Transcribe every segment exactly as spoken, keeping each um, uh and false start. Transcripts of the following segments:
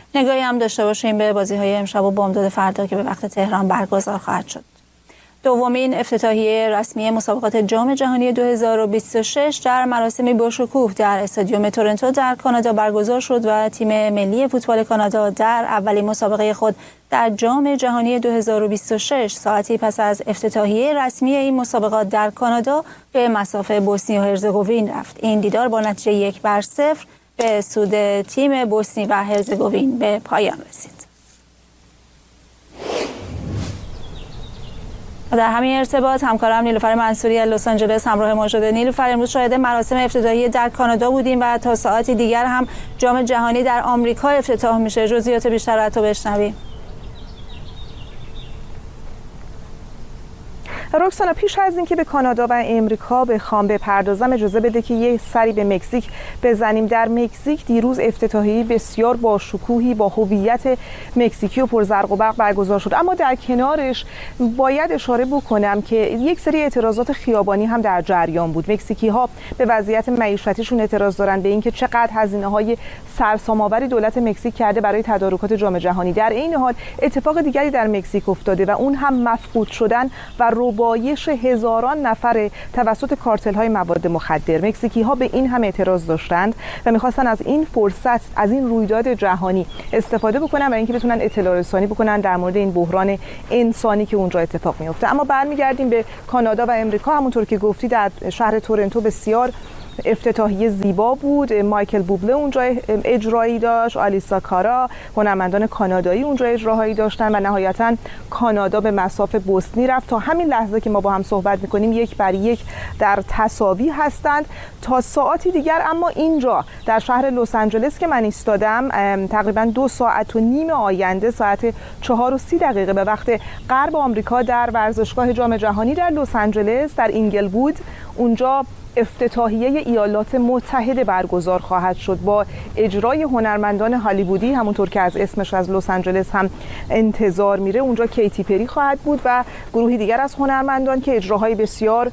نگاهی هم داشته باشیم به بازی‌های امشب و بامداد فردا که به وقت تهران برگزار خواهد شد. دومین افتتاحیه رسمی مسابقات جام جهانی دو هزار و بیست و شش در مراسمی باشکوه در استادیوم تورنتو در کانادا برگزار شد و تیم ملی فوتبال کانادا در اولین مسابقه خود در جام جهانی دو هزار و بیست و شش ساعتی پس از افتتاحیه رسمی این مسابقات در کانادا به مصاف بوسنی و هرزگوین رفت. این دیدار با نتیجه یک بر صفر به سود تیم بوسنی و هرزگوین به پایان رسید. و در همین ارتباط همکارم نیلوفر منصوری از لس آنجلس همراه ما شده. نیلوفر، امروز شاهد مراسم افتتاحیه در کانادا بودیم و تا ساعتی دیگر هم جام جهانی در آمریکا افتتاح میشه. جزئیات بیشتر از تو بشنویم. رکسانا، پیش از اینکه به کانادا و امریکا بخوام بپردازم اجازه بده که یه سری به مکزیک بزنیم. در مکزیک دیروز افتتاحیه بسیار با شکوهی با هویت مکزیکی و پرزرق و برق برگزار شد، اما در کنارش باید اشاره بکنم که یک سری اعتراضات خیابانی هم در جریان بود. مکزیکی ها به وضعیت معیشتیشون اعتراض دارن، به اینکه چقدر هزینه‌های سرسام‌آوری دولت مکزیک کرده برای تدارکات جام جهانی. در این حال اتفاق دیگری در مکزیک افتاده و اون هم مفقود شدن و بایش هزاران نفر توسط کارتل‌های مواد مخدر. مکزیکی‌ها به این هم اعتراض داشتند و می‌خواستن از این فرصت، از این رویداد جهانی استفاده بکنن برای اینکه بتونن اطلاع رسانی بکنن در مورد این بحران انسانی که اونجا اتفاق میفته. اما برمیگردیم به کانادا و امریکا. همونطور که گفتی در شهر تورنتو بسیار افتتاحیه زیبا بود. مایکل بوبله اونجا اجرایی داشت، آلیسا کارا، هنرمندان کانادایی اونجا اجراهایی داشتن و نهایتا کانادا به مصاف بوسنی رفت. تا همین لحظه که ما با هم صحبت میکنیم یک بر یک در تساوی هستند. تا ساعتی دیگر اما اینجا در شهر لس آنجلس که من ایستادم تقریبا دو ساعت و نیم آینده، ساعت چهار و سی دقیقه به وقت غرب آمریکا، در ورزشگاه جام جهانی در لس آنجلس در اینگلوود اونجا افتتاحیه ایالات متحده برگزار خواهد شد با اجرای هنرمندان هالیوودی. همونطور که از اسمش از لس آنجلس هم انتظار میره، اونجا کیتی پری خواهد بود و گروهی دیگر از هنرمندان که اجراهای بسیار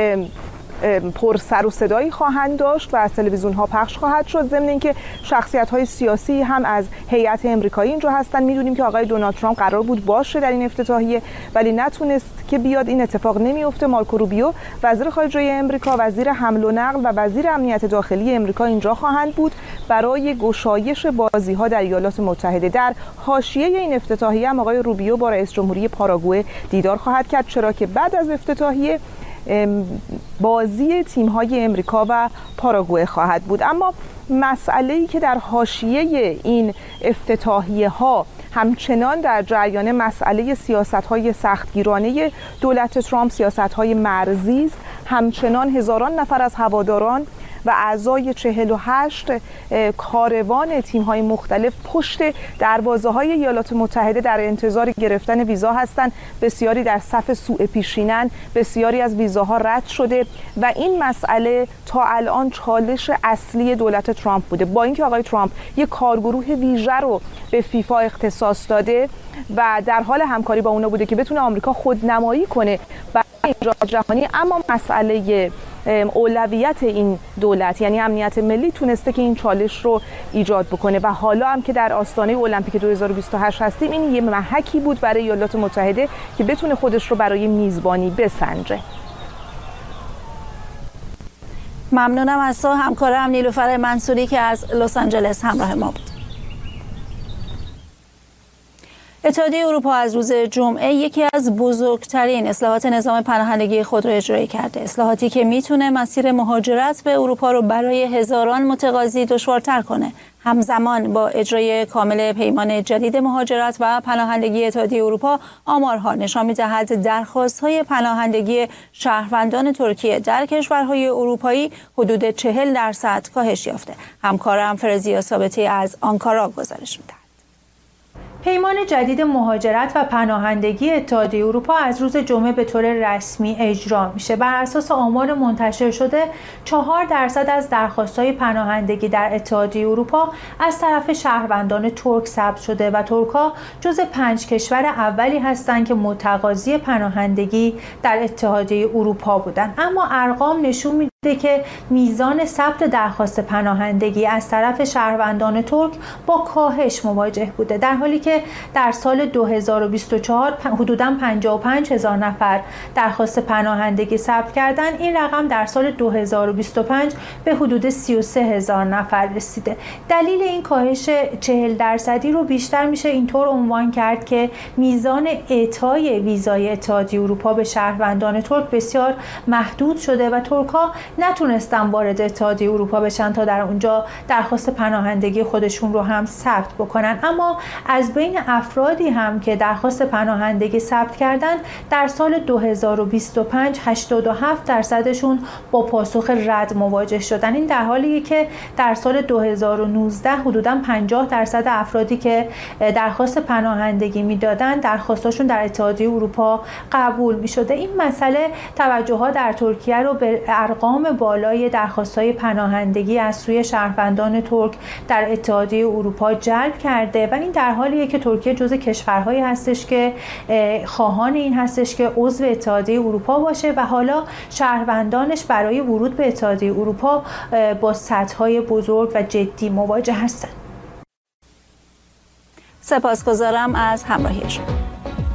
پر سر و صدایی خواهند داشت و از تلویزیون ها پخش خواهد شد. ضمن اینکه شخصیت های سیاسی هم از هیئت امریکایی اینجا هستن. میدونیم که آقای دونالد ترامپ قرار بود باشه در این افتتاحیه ولی نتونست که بیاد. این اتفاق نمیفته. مارکو روبیو وزیر خارجه امریکا، وزیر حمل و نقل و وزیر امنیت داخلی امریکا اینجا خواهند بود برای گشایش بازی ها در ایالات متحده. در حاشیه این افتتاحیه هم آقای روبیو با رئیس جمهوری پاراگوئه دیدار خواهد کرد، چرا که بعد از افتتاحیه بازی تیم‌های امریکا و پاراگوئه خواهد بود. اما مسئله‌ای که در حاشیه این افتتاحیه ها همچنان در جریان مسئله سیاست‌های سختگیرانه دولت ترامپ، سیاست‌های مرزی است. همچنان هزاران نفر از هواداران و اعضای چهل و هشت کاروان تیم‌های مختلف پشت دروازه‌های ایالات متحده در انتظار گرفتن ویزا هستند. بسیاری در صف سوء پیشینن، بسیاری از ویزاها رد شده و این مسئله تا الان چالش اصلی دولت ترامپ بوده. با اینکه آقای ترامپ یک کارگروه ویژه رو به فیفا اختصاص داده و در حال همکاری با اونا بوده که بتونه آمریکا خودنمایی کنه برای این جام جهانی، اما مسئله اولویت این دولت یعنی امنیت ملی تونسته که این چالش رو ایجاد بکنه و حالا هم که در آستانه المپیک دو هزار و بیست و هشت هستیم، این یه محکی بود برای ایالات متحده که بتونه خودش رو برای میزبانی بسنجه. ممنونم از تو همکارم نیلوفر منصوری که از لس آنجلس همراه ما بود. اتحادیه اروپا از روز جمعه یکی از بزرگترین اصلاحات نظام پناهندگی خود را اجرایی کرده. اصلاحاتی که میتونه مسیر مهاجرت به اروپا رو برای هزاران متقاضی دشوارتر کنه. همزمان با اجرای کامل پیمان جدید مهاجرت و پناهندگی اتحادیه اروپا، آمارها نشان می‌دهد درخواست‌های پناهندگی شهروندان ترکیه در کشورهای اروپایی حدود چهل درصد کاهش یافته. همکارم فرزیا ثابتی از آنکارا گزارش می‌دهد. پیمان جدید مهاجرت و پناهندگی اتحادیه اروپا از روز جمعه به طور رسمی اجرا میشه. بر اساس آمار منتشر شده، چهار درصد از درخواست‌های پناهندگی در اتحادیه اروپا از طرف شهروندان ترک ثبت شده و ترک‌ها جز پنج کشور اولی هستند که متقاضی پناهندگی در اتحادیه اروپا بودند. اما ارقام نشون میده که میزان ثبت درخواست پناهندگی از طرف شهروندان ترک با کاهش مواجه بوده، در حالی که در سال دو هزار و بیست و چهار حدوداً پنجاه و پنج هزار نفر درخواست پناهندگی ثبت کردن. این رقم در سال دو هزار و بیست و پنج به حدود سی و سه هزار نفر رسیده. دلیل این کاهش چهل درصدی رو بیشتر میشه اینطور عنوان کرد که میزان اعطای ویزای اتحادیه اروپا به شهروندان ترک بسیار محدود شده و ترک‌ها نتونستن وارد اتحادیه اروپا بشن تا در اونجا درخواست پناهندگی خودشون رو هم ثبت بکنن. اما از بین افرادی هم که درخواست پناهندگی ثبت کردن در سال دو هزار و بیست و پنج هشتاد و هفت درصدشون با پاسخ رد مواجه شدن. این در حالیه که در سال دو هزار و نوزده حدوداً پنجاه درصد افرادی که درخواست پناهندگی میدادن درخواستاشون در اتحادیه اروپا قبول میشده. این مسئله توجه‌ها در ترکیه رو به ارقام بالای درخواست‌های پناهندگی از سوی شهروندان ترک در اتحادیه اروپا جلب کرده و این در حالیه که ترکیه جزو کشورهایی هستش که خواهان این هستش که عضو اتحادیه اروپا باشه و حالا شهروندانش برای ورود به اتحادیه اروپا با سدهای بزرگ و جدی مواجه هستند. سپاسگزارم از همراهی شما.